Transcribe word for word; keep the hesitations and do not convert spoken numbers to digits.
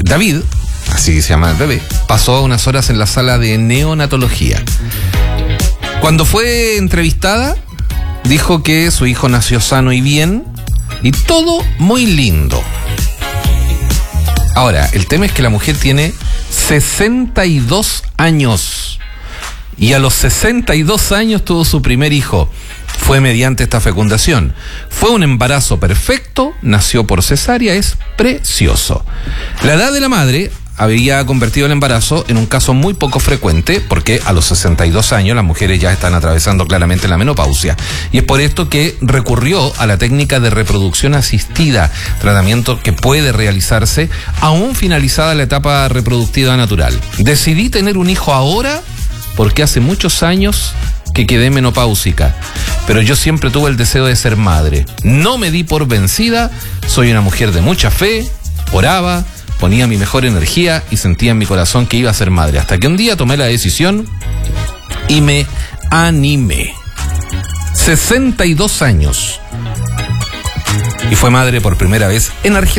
David, así se llama el bebé, pasó unas horas en la sala de neonatología. Cuando fue entrevistada, dijo que su hijo nació sano y bien y todo muy lindo. Ahora, el tema es que la mujer tiene sesenta y dos años y a los sesenta y dos años tuvo su primer hijo. Fue mediante esta fecundación. Fue un embarazo perfecto, nació por cesárea, es precioso. La edad de la madre había convertido el embarazo en un caso muy poco frecuente, porque a los sesenta y dos años las mujeres ya están atravesando claramente la menopausia. Y es por esto que recurrió a la técnica de reproducción asistida, tratamiento que puede realizarse aún finalizada la etapa reproductiva natural. Decidí tener un hijo ahora porque hace muchos años que quedé menopáusica, pero yo siempre tuve el deseo de ser madre. No me di por vencida, soy una mujer de mucha fe, oraba, ponía mi mejor energía y sentía en mi corazón que iba a ser madre. Hasta que un día tomé la decisión y me animé. sesenta y dos años. Y fue madre por primera vez en Argentina.